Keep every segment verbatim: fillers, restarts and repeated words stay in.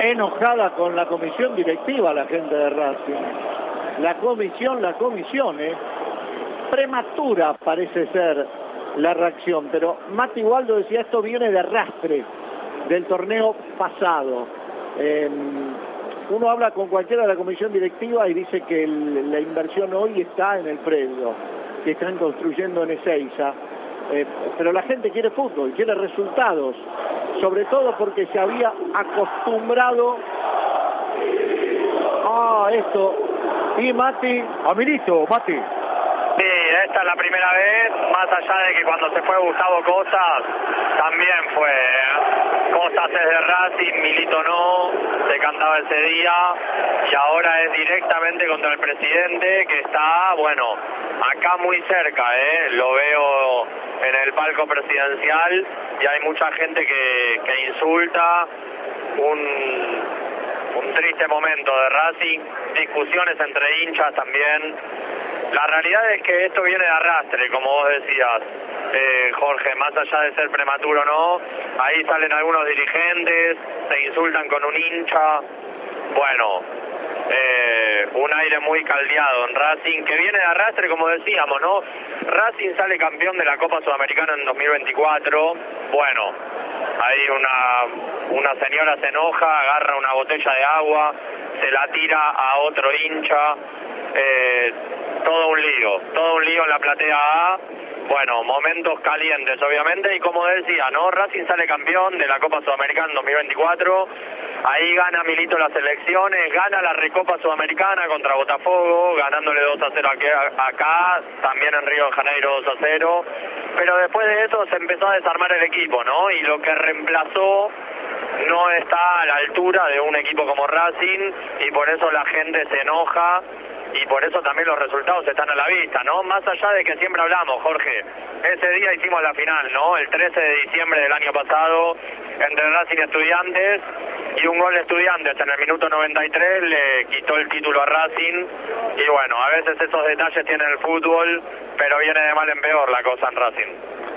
enojada con la comisión directiva la gente de Racing. La comisión, la comisión, ¿eh? Prematura parece ser la reacción, pero Mati Waldo decía, esto viene de arrastre del torneo pasado. Eh, uno habla con cualquiera de la comisión directiva y dice que el, la inversión hoy está en el predio que están construyendo en Ezeiza. Eh, pero la gente quiere fútbol, quiere resultados, sobre todo porque se había acostumbrado a esto. Y Mati, Amilito, Mati. Sí, esta es la primera vez, más allá de que cuando se fue Gustavo Cosas, también fue Cosas es de Racing, Milito no, se cantaba ese día, y ahora es directamente contra el presidente, que está, bueno, acá muy cerca, ¿eh? Lo veo en el palco presidencial, y hay mucha gente que, que insulta, un, un triste momento de Racing, discusiones entre hinchas también. La realidad es que esto viene de arrastre, como vos decías, eh, Jorge, más allá de ser prematuro o no, ahí salen algunos dirigentes, se insultan con un hincha, bueno, eh, un aire muy caldeado en Racing, que viene de arrastre, como decíamos, ¿no? Racing sale campeón de la Copa Sudamericana en dos mil veinticuatro, bueno, ahí una, una señora se enoja, agarra una botella de agua, se la tira a otro hincha, eh, todo un lío, todo un lío en la platea A, bueno, momentos calientes obviamente, y como decía, ¿no? Racing sale campeón de la Copa Sudamericana en dos mil veinticuatro, ahí gana Milito las elecciones, gana la Recopa Sudamericana contra Botafogo, ganándole dos a cero acá, también en Río de Janeiro dos a cero, pero después de eso se empezó a desarmar el equipo, ¿no? Y lo que reemplazó no está a la altura de un equipo como Racing, y por eso la gente se enoja, y por eso también los resultados están a la vista, ¿no? Más allá de que siempre hablamos, Jorge, ese día hicimos la final, ¿no? El trece de diciembre del año pasado, entre Racing y Estudiantes, y un gol de Estudiantes en el minuto noventa y tres le quitó el título a Racing, y bueno, a veces esos detalles tiene el fútbol, pero viene de mal en peor la cosa en Racing.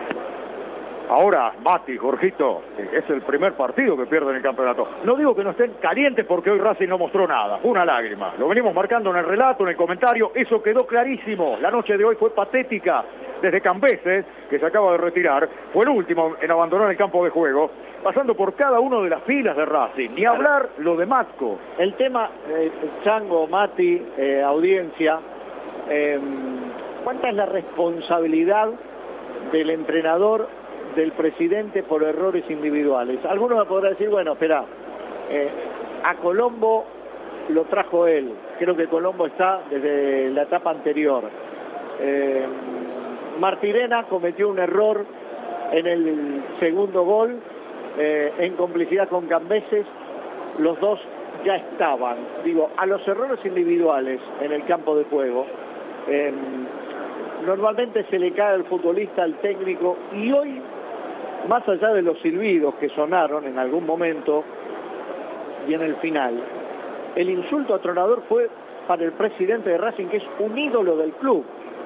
Ahora, Mati, Jorgito, es el primer partido que pierden el campeonato. No digo que no estén calientes porque hoy Racing no mostró nada, fue una lágrima. Lo venimos marcando en el relato, en el comentario, eso quedó clarísimo. La noche de hoy fue patética. Desde Cambeses, que se acaba de retirar, fue el último en abandonar el campo de juego, pasando por cada uno de las filas de Racing. Ni hablar lo de Matco. El tema, eh, Chango, Mati, eh, audiencia, eh, ¿cuánta es la responsabilidad del entrenador, del presidente por errores individuales? Alguno me podrá decir, bueno, espera, eh, a Colombo lo trajo él, creo que Colombo está desde la etapa anterior. Eh, Martirena cometió un error en el segundo gol, eh, en complicidad con Cambeses, los dos ya estaban. Digo, a los errores individuales en el campo de juego, eh, normalmente se le cae al futbolista, al técnico, y hoy, más allá de los silbidos que sonaron en algún momento y en el final, el insulto atronador fue para el presidente de Racing, que es un ídolo del club.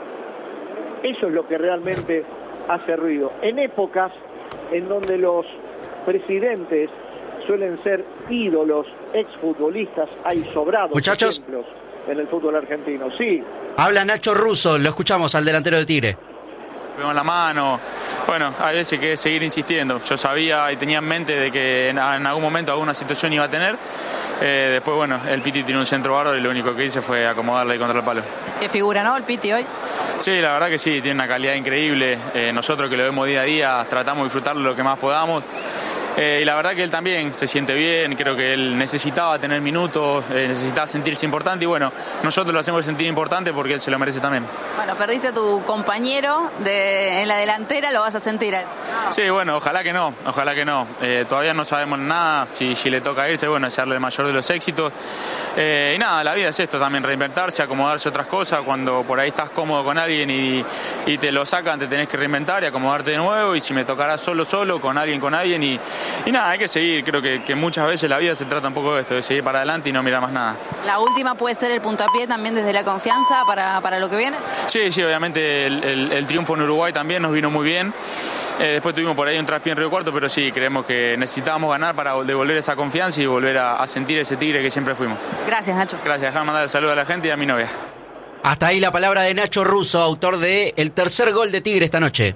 Eso es lo que realmente hace ruido. En épocas en donde los presidentes suelen ser ídolos, exfutbolistas, hay sobrados Muchachos, ejemplos en el fútbol argentino. Sí. Habla Nacho Russo, lo escuchamos al delantero de Tigre. Pegó en la mano. Bueno, hay veces que seguir insistiendo. Yo sabía y tenía en mente de que en, en algún momento alguna situación iba a tener. Eh, después, bueno, el Piti tiene un centro bárbaro y lo único que hice fue acomodarle contra el palo. Qué figura, ¿no? El Piti hoy. Sí, la verdad que sí, tiene una calidad increíble. Eh, nosotros que lo vemos día a día tratamos de disfrutarlo lo que más podamos. Eh, y la verdad que él también se siente bien, creo que él necesitaba tener minutos, eh, necesitaba sentirse importante y bueno, nosotros lo hacemos sentir importante porque él se lo merece también. Bueno, perdiste a tu compañero de, en la delantera, lo vas a sentir. Sí, bueno, ojalá que no, ojalá que no. Eh, todavía no sabemos nada, si, si le toca irse, bueno, desearle el mayor de los éxitos. Eh, y nada, la vida es esto también, reinventarse, acomodarse a otras cosas. Cuando por ahí estás cómodo con alguien y, y te lo sacan, te tenés que reinventar y acomodarte de nuevo. Y si me tocará solo, solo, con alguien, con alguien. Y, y nada, hay que seguir. Creo que, que muchas veces la vida se trata un poco de esto, de seguir para adelante y no mirar más nada. ¿La última puede ser el puntapié también desde la confianza para, para lo que viene? Sí, sí, obviamente el, el, el triunfo en Uruguay también nos vino muy bien. Eh, después tuvimos por ahí un traspié en Río Cuarto, pero sí, creemos que necesitábamos ganar para devolver esa confianza y volver a, a sentir ese Tigre que siempre fuimos. Gracias, Nacho. Gracias, déjame mandar el saludo a la gente y a mi novia. Hasta ahí la palabra de Nacho Russo, autor de el tercer gol de Tigre esta noche.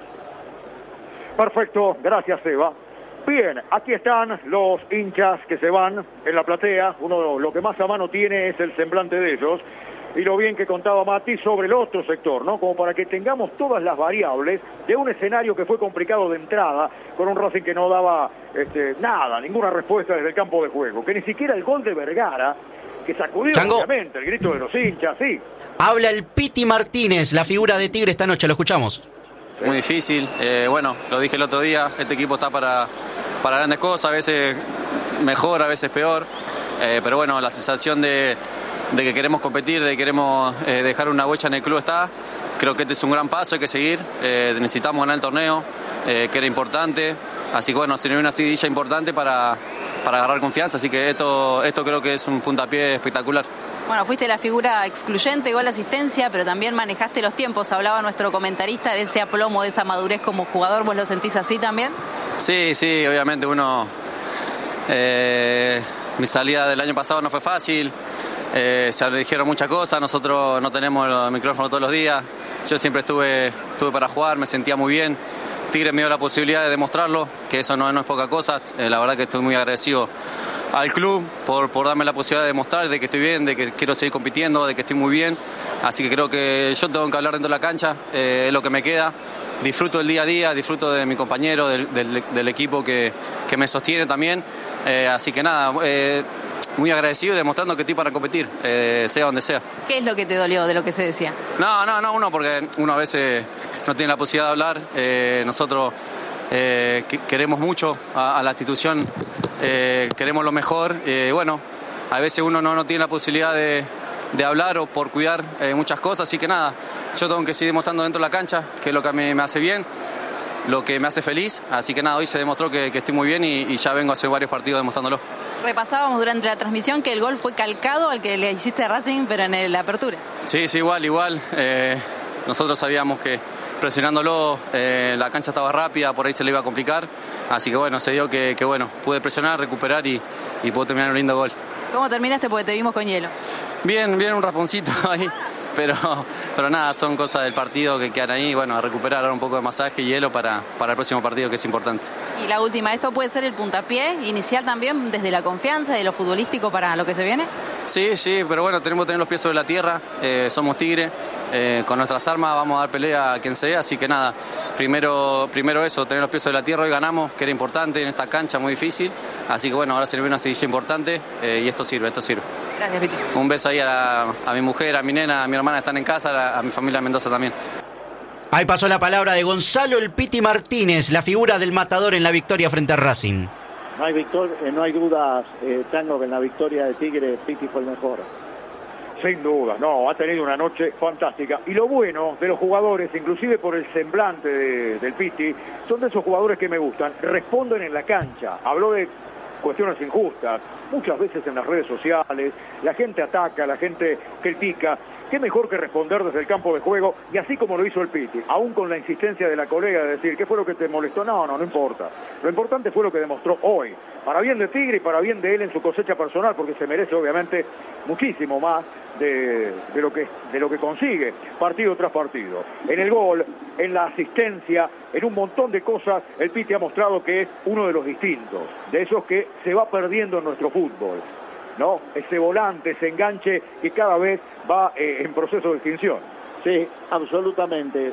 Perfecto, gracias Eva. Bien, aquí están los hinchas que se van en la platea. Uno lo que más a mano tiene es el semblante de ellos. Y lo bien que contaba Mati sobre el otro sector, ¿no? Como para que tengamos todas las variables de un escenario que fue complicado de entrada, con un Racing que no daba este, nada, ninguna respuesta desde el campo de juego. Que ni siquiera el gol de Vergara, que sacudió Chango. obviamente el grito de los hinchas, sí. Habla el Piti Martínez, la figura de Tigre esta noche, lo escuchamos. Muy difícil, eh, bueno, lo dije el otro día, este equipo está para, para grandes cosas, a veces mejor, a veces peor, eh, pero bueno, la sensación de, de que queremos competir, de que queremos eh, dejar una huella en el club está. Creo que este es un gran paso, hay que seguir, eh, necesitamos ganar el torneo, eh, que era importante, así que bueno, tiene una seguidilla importante para, para agarrar confianza, así que esto, esto creo que es un puntapié espectacular. Bueno, fuiste la figura excluyente, gol, asistencia, pero también manejaste los tiempos. Hablaba nuestro comentarista de ese aplomo, de esa madurez como jugador. ¿Vos lo sentís así también? Sí, sí, obviamente uno... Eh, mi salida del año pasado no fue fácil, eh, se dijeron muchas cosas, nosotros no tenemos el micrófono todos los días. Yo siempre estuve, estuve para jugar, me sentía muy bien. Tigre me dio la posibilidad de demostrarlo, que eso no, no es poca cosa. Eh, la verdad que estoy muy agradecido al club por, por darme la posibilidad de demostrar de que estoy bien, de que quiero seguir compitiendo, de que estoy muy bien. Así que creo que yo tengo que hablar dentro de la cancha, eh, es lo que me queda. Disfruto el día a día, disfruto de mi compañero, del, del, del equipo que, que me sostiene también. Eh, así que nada, eh, muy agradecido y demostrando que estoy para competir, eh, sea donde sea. ¿Qué es lo que te dolió de lo que se decía? No, no, no, uno porque uno a veces no tiene la posibilidad de hablar. Eh, nosotros eh, que, queremos mucho a, a la institución, eh, queremos lo mejor. Eh, bueno, a veces uno no, no tiene la posibilidad de, de hablar o por cuidar eh, muchas cosas, así que nada, yo tengo que seguir demostrando dentro de la cancha, que es lo que a mí me hace bien, lo que me hace feliz, así que nada, hoy se demostró que, que estoy muy bien y, y ya vengo a hacer varios partidos demostrándolo. Repasábamos durante la transmisión que el gol fue calcado al que le hiciste a Racing, pero en la apertura. Sí, sí, igual, igual. Eh, nosotros sabíamos que presionándolo eh, la cancha estaba rápida, por ahí se le iba a complicar, así que bueno, se dio que, que bueno, pude presionar, recuperar y, y pude terminar un lindo gol. ¿Cómo terminaste? Porque te vimos con hielo. Bien, bien, un rasponcito ahí. Pero, pero nada, son cosas del partido que quedan ahí. Bueno, a recuperar ahora un poco de masaje y hielo para, para el próximo partido, que es importante. Y la última, ¿esto puede ser el puntapié inicial también desde la confianza y lo futbolístico para lo que se viene? Sí, sí, pero bueno, tenemos que tener los pies sobre la tierra. Eh, somos Tigre. Eh, con nuestras armas vamos a dar pelea a quien sea. Así que nada, primero, primero eso, tener los pies sobre la tierra. Hoy ganamos, que era importante en esta cancha muy difícil. Así que bueno, ahora se le viene una seguidilla importante eh, y esto sirve, esto sirve. Gracias, Piti. Un beso ahí a, la, a mi mujer, a mi nena, a mi hermana están en casa, a, la, a mi familia en Mendoza también. Ahí pasó la palabra de Gonzalo el Piti Martínez, la figura del matador en la victoria frente a Racing. No hay, victor eh, no hay dudas, eh, Tango, que en la victoria de Tigre Piti fue el mejor. Sin duda, no, ha tenido una noche fantástica. Y lo bueno de los jugadores, inclusive por el semblante de, del Piti, son de esos jugadores que me gustan, responden en la cancha. Habló de cuestiones injustas, muchas veces en las redes sociales, la gente ataca, la gente critica. Qué mejor que responder desde el campo de juego, y así como lo hizo el Piti, aún con la insistencia de la colega de decir, ¿qué fue lo que te molestó? No, no, no importa. Lo importante fue lo que demostró hoy, para bien de Tigre y para bien de él en su cosecha personal, porque se merece obviamente muchísimo más de, de, lo que, de lo que consigue, partido tras partido. En el gol, en la asistencia, en un montón de cosas, el Piti ha mostrado que es uno de los distintos, de esos que se va perdiendo en nuestro fútbol, ¿no? Ese volante, ese enganche que cada vez va eh, en proceso de extinción. Sí, absolutamente.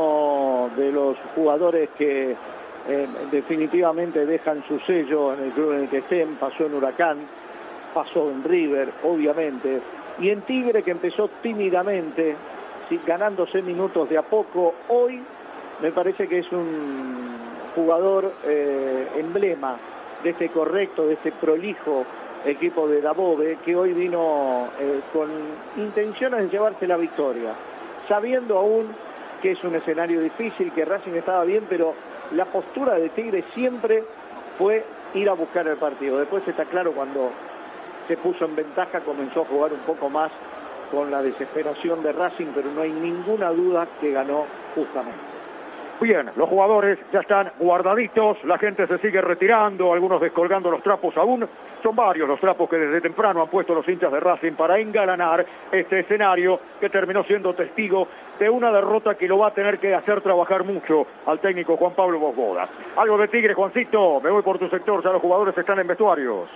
Uno de los jugadores que eh, definitivamente dejan su sello en el club en el que estén. Pasó en Huracán, pasó en River, obviamente, y en Tigre, que empezó tímidamente, sí, ganándose minutos de a poco. Hoy me parece que es un jugador eh, emblema de este correcto, de este prolijo equipo de Dabove, que hoy vino eh, con intenciones de llevarse la victoria, sabiendo aún que es un escenario difícil, que Racing estaba bien, pero la postura de Tigre siempre fue ir a buscar el partido. Después está claro, cuando se puso en ventaja comenzó a jugar un poco más con la desesperación de Racing, pero no hay ninguna duda que ganó justamente. Bien, los jugadores ya están guardaditos, la gente se sigue retirando, algunos descolgando los trapos aún. Son varios los trapos que desde temprano han puesto los hinchas de Racing para engalanar este escenario que terminó siendo testigo de una derrota que lo va a tener que hacer trabajar mucho al técnico Juan Pablo Bosboda. Algo de Tigre, Juancito, me voy por tu sector, ya los jugadores están en vestuarios.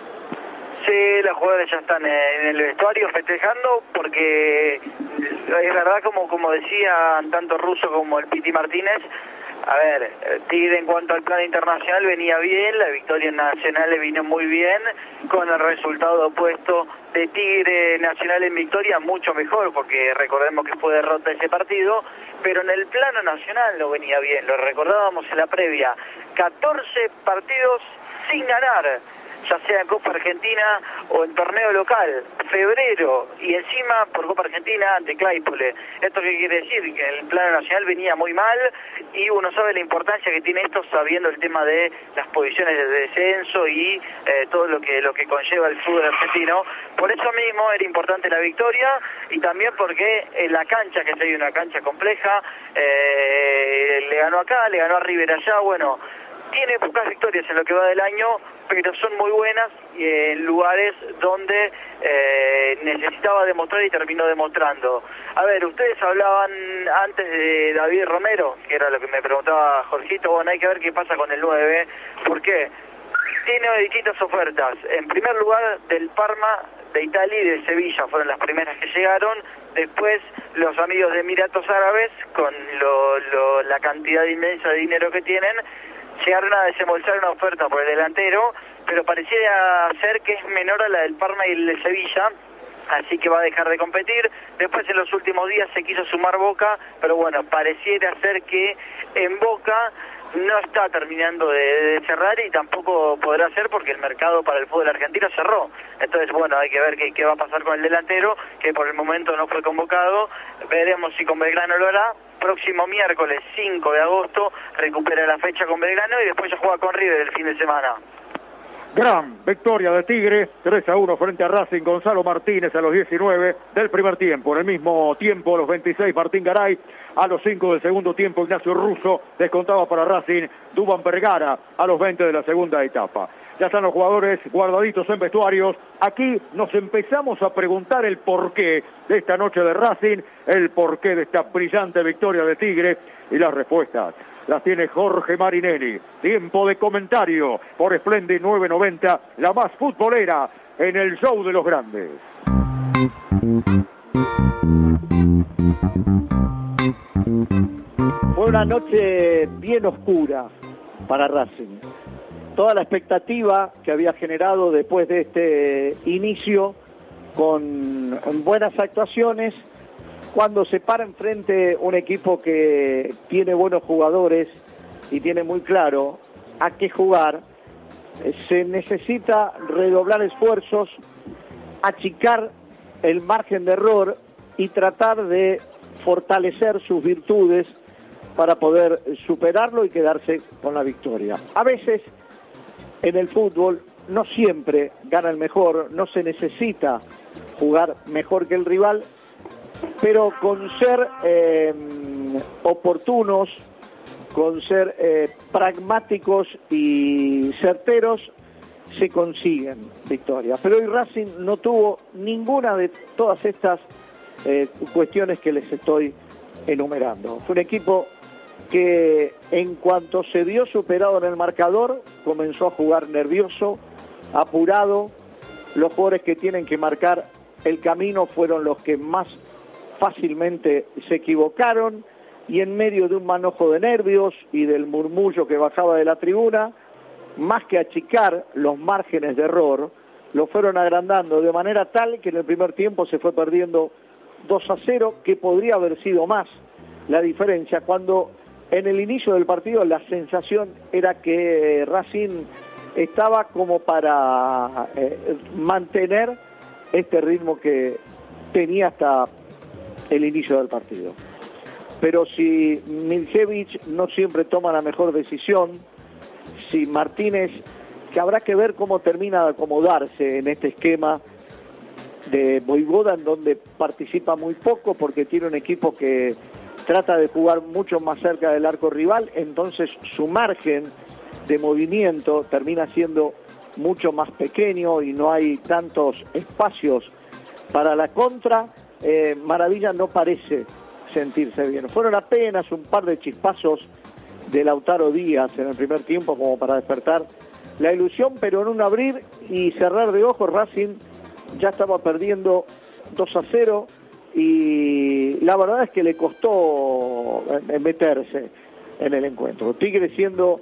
Sí, los jugadores ya están en el vestuario festejando porque es verdad, como como decían tanto Russo como el Piti Martínez, a ver, Tigre en cuanto al plan internacional venía bien, la victoria nacional le vino muy bien, con el resultado opuesto de Tigre Nacional en victoria mucho mejor, porque recordemos que fue derrota ese partido, pero en el plano nacional no venía bien, lo recordábamos en la previa, catorce partidos sin ganar, ya sea en Copa Argentina o en torneo local, febrero, y encima por Copa Argentina ante Claypole. ¿Esto qué quiere decir? Que el plano nacional venía muy mal, y uno sabe la importancia que tiene esto sabiendo el tema de las posiciones de descenso y eh, todo lo que lo que conlleva el fútbol argentino. Por eso mismo era importante la victoria, y también porque en la cancha, que es una cancha compleja, eh, le ganó acá, le ganó a River allá, bueno, tiene pocas victorias en lo que va del año, pero son muy buenas y en lugares donde eh, necesitaba demostrar y terminó demostrando. A ver, ustedes hablaban antes de David Romero, que era lo que me preguntaba Jorgito. Bueno, hay que ver qué pasa con el nueve. ¿Por qué? Tiene distintas ofertas. En primer lugar, del Parma, de Italia y de Sevilla fueron las primeras que llegaron. Después, los amigos de Emiratos Árabes, con lo, lo, la cantidad inmensa de dinero que tienen, llegaron a desembolsar una oferta por el delantero, pero pareciera ser que es menor a la del Parma y el de Sevilla, así que va a dejar de competir. Después en los últimos días se quiso sumar Boca, pero bueno, pareciera ser que en Boca no está terminando de, de cerrar y tampoco podrá ser porque el mercado para el fútbol argentino cerró. Entonces, bueno, hay que ver qué, qué va a pasar con el delantero, que por el momento no fue convocado. Veremos si con Belgrano lo hará. Próximo miércoles cinco de agosto recupera la fecha con Belgrano y después ya juega con River el fin de semana. Gran victoria de Tigre, tres a uno frente a Racing. Gonzalo Martínez a los diecinueve del primer tiempo. En el mismo tiempo, a los veintiséis, Martín Garay. A los cinco del segundo tiempo, Ignacio Russo descontaba para Racing. Duván Vergara a los veinte de la segunda etapa. Ya están los jugadores guardaditos en vestuarios. Aquí nos empezamos a preguntar el porqué de esta noche de Racing, el porqué de esta brillante victoria de Tigre, y las respuestas las tiene Jorge Marinelli. Tiempo de comentario por Splendid nueve noventa, la más futbolera en el show de los grandes. Fue una noche bien oscura para Racing. Toda la expectativa que había generado después de este inicio con buenas actuaciones, cuando se para enfrente un equipo que tiene buenos jugadores y tiene muy claro a qué jugar, se necesita redoblar esfuerzos, achicar el margen de error y tratar de fortalecer sus virtudes para poder superarlo y quedarse con la victoria. A veces en el fútbol no siempre gana el mejor, no se necesita jugar mejor que el rival, pero con ser eh, oportunos, con ser eh, pragmáticos y certeros, se consiguen victorias. Pero hoy Racing no tuvo ninguna de todas estas eh, cuestiones que les estoy enumerando. Fue un equipo que en cuanto se vio superado en el marcador, comenzó a jugar nervioso, apurado. Los jugadores que tienen que marcar el camino fueron los que más fácilmente se equivocaron, y en medio de un manojo de nervios y del murmullo que bajaba de la tribuna, más que achicar los márgenes de error, lo fueron agrandando de manera tal que en el primer tiempo se fue perdiendo dos a cero, que podría haber sido más la diferencia, cuando en el inicio del partido la sensación era que Racing estaba como para eh, mantener este ritmo que tenía hasta el inicio del partido. Pero si Miljevic no siempre toma la mejor decisión, si Martínez, que habrá que ver cómo termina de acomodarse en este esquema de Voivoda, en donde participa muy poco porque tiene un equipo que trata de jugar mucho más cerca del arco rival, entonces su margen de movimiento termina siendo mucho más pequeño y no hay tantos espacios para la contra. eh, Maravilla no parece sentirse bien. Fueron apenas un par de chispazos de Lautaro Díaz en el primer tiempo como para despertar la ilusión, pero en un abrir y cerrar de ojos Racing ya estaba perdiendo dos a cero y la verdad es que le costó meterse en el encuentro. Tigre siendo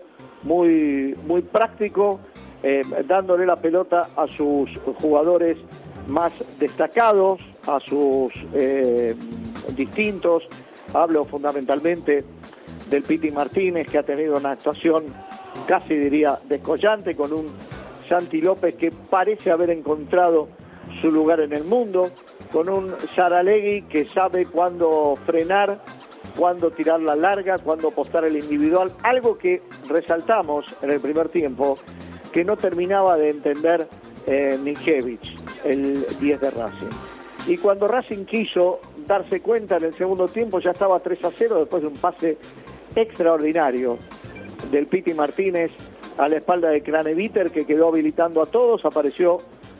muy, muy práctico, eh, dándole la pelota a sus jugadores más destacados, a sus eh, distintos. Hablo fundamentalmente del Piti Martínez, que ha tenido una actuación casi diría descollante, con un Santi López que parece haber encontrado su lugar en el mundo, con un Saralegui que sabe cuándo frenar, cuándo tirar la larga, cuándo apostar el individual, algo que resaltamos en el primer tiempo, que no terminaba de entender eh, Miljevich, el diez de Racing. Y cuando Racing quiso darse cuenta en el segundo tiempo, ya estaba tres a cero después de un pase extraordinario del Piti Martínez a la espalda de Craneviter, que quedó habilitando a todos. Apareció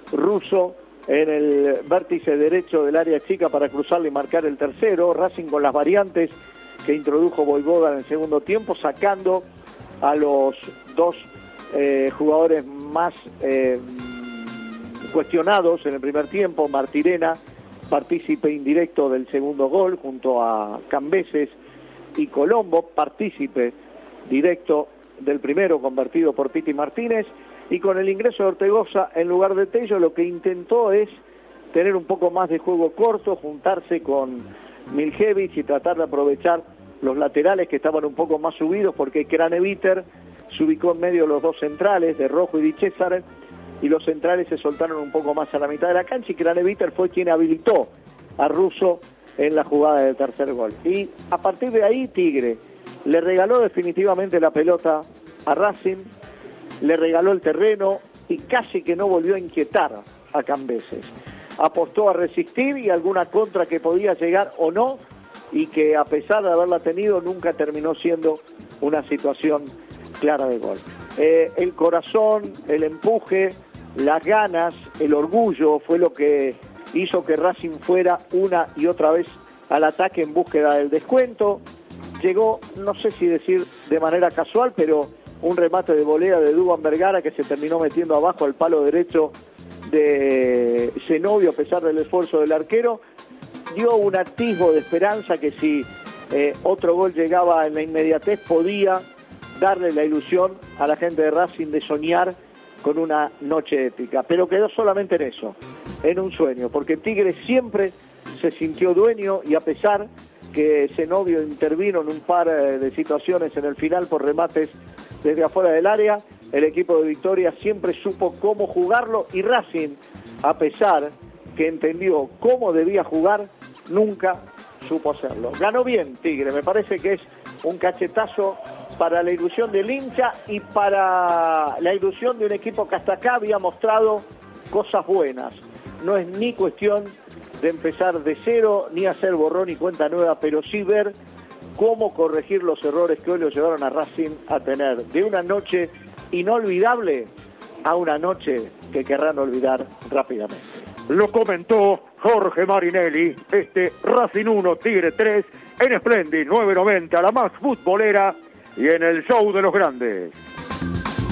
Russo en el vértice derecho del área chica para cruzarle y marcar el tercero. Racing con las variantes que introdujo Voivoda en el segundo tiempo, sacando a los dos eh, jugadores más eh, cuestionados en el primer tiempo. Martirena, partícipe indirecto del segundo gol, junto a Cambeses y Colombo, partícipe directo del primero, convertido por Piti Martínez, y con el ingreso de Ortegoza en lugar de Tello, lo que intentó es tener un poco más de juego corto, juntarse con Miljevich y tratar de aprovechar los laterales que estaban un poco más subidos, porque Craneviter se ubicó en medio de los dos centrales, de Rojo y Di César, y los centrales se soltaron un poco más a la mitad de la cancha, y Craneviter fue quien habilitó a Russo en la jugada del tercer gol. Y a partir de ahí Tigre le regaló definitivamente la pelota a Racing, le regaló el terreno y casi que no volvió a inquietar a Cambeses. Apostó a resistir y alguna contra que podía llegar o no, y que a pesar de haberla tenido nunca terminó siendo una situación clara de gol. Eh, el corazón, el empuje, las ganas, el orgullo fue lo que hizo que Racing fuera una y otra vez al ataque en búsqueda del descuento. Llegó, no sé si decir de manera casual, pero un remate de volea de Duván Vergara que se terminó metiendo abajo al palo derecho de Zenobio a pesar del esfuerzo del arquero. Dio un atisbo de esperanza que si eh, otro gol llegaba en la inmediatez podía darle la ilusión a la gente de Racing de soñar con una noche épica. Pero quedó solamente en eso, en un sueño, porque Tigre siempre se sintió dueño, y a pesar que Zenobio intervino en un par de situaciones en el final por remates desde afuera del área, el equipo de Victoria siempre supo cómo jugarlo, y Racing, a pesar que entendió cómo debía jugar, nunca supo hacerlo. Ganó bien Tigre, me parece que es un cachetazo para la ilusión del hincha y para la ilusión de un equipo que hasta acá había mostrado cosas buenas. No es ni cuestión de empezar de cero, ni hacer borrón y cuenta nueva, pero sí ver cómo corregir los errores que hoy lo llevaron a Racing a tener de una noche inolvidable a una noche que querrán olvidar rápidamente. Lo comentó Jorge Marinelli, este Racing uno, Tigre tres, en Splendid nueve noventa, la más futbolera y en el show de los grandes.